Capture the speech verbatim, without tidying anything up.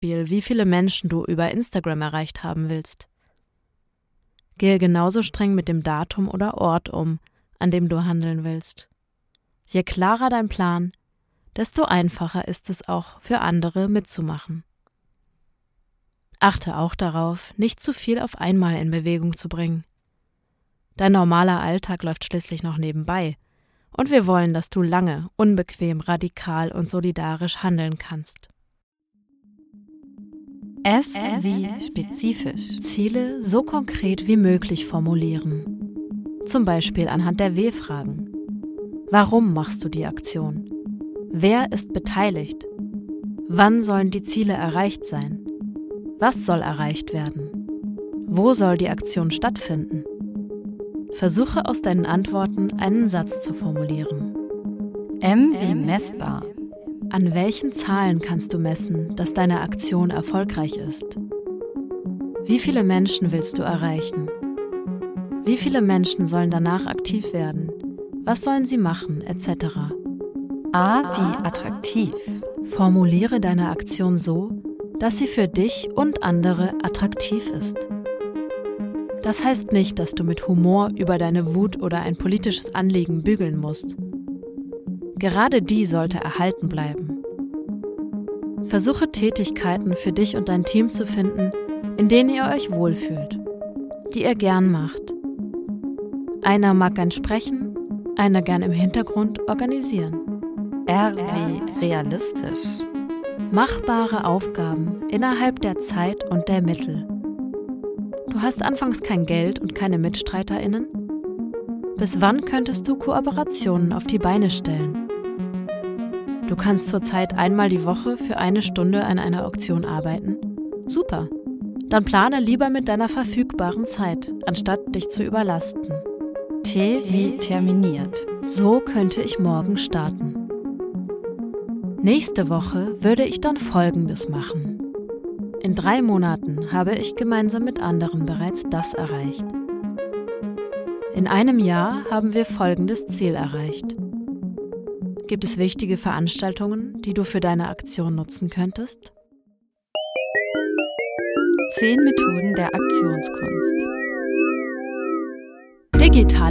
Beispiel, wie viele Menschen du über Instagram erreicht haben willst. Gehe genauso streng mit dem Datum oder Ort um, an dem du handeln willst. Je klarer dein Plan, desto einfacher ist es auch für andere mitzumachen. Achte auch darauf, nicht zu viel auf einmal in Bewegung zu bringen. Dein normaler Alltag läuft schließlich noch nebenbei und wir wollen, dass du lange, unbequem, radikal und solidarisch handeln kannst. S wie spezifisch. Ziele so konkret wie möglich formulieren. Zum Beispiel anhand der W-Fragen. Warum machst du die Aktion? Wer ist beteiligt? Wann sollen die Ziele erreicht sein? Was soll erreicht werden? Wo soll die Aktion stattfinden? Versuche aus deinen Antworten einen Satz zu formulieren. M wie messbar. An welchen Zahlen kannst du messen, dass deine Aktion erfolgreich ist? Wie viele Menschen willst du erreichen? Wie viele Menschen sollen danach aktiv werden? Was sollen sie machen, et cetera. A wie attraktiv. Formuliere deine Aktion so, dass sie für dich und andere attraktiv ist. Das heißt nicht, dass du mit Humor über deine Wut oder ein politisches Anliegen bügeln musst. Gerade die sollte erhalten bleiben. Versuche Tätigkeiten für dich und dein Team zu finden, in denen ihr euch wohlfühlt, die ihr gern macht. Einer mag gern sprechen, einer gern im Hintergrund organisieren. R wie realistisch. Machbare Aufgaben innerhalb der Zeit und der Mittel. Du hast anfangs kein Geld und keine MitstreiterInnen? Bis wann könntest du Kooperationen auf die Beine stellen? Du kannst zurzeit einmal die Woche für eine Stunde an einer Auktion arbeiten? Super! Dann plane lieber mit deiner verfügbaren Zeit, anstatt dich zu überlasten. T wie terminiert. So könnte ich morgen starten. Nächste Woche würde ich dann Folgendes machen. In drei Monaten habe ich gemeinsam mit anderen bereits das erreicht. In einem Jahr haben wir folgendes Ziel erreicht. Gibt es wichtige Veranstaltungen, die du für deine Aktion nutzen könntest? Zehn Methoden der Aktionskunst. Digitale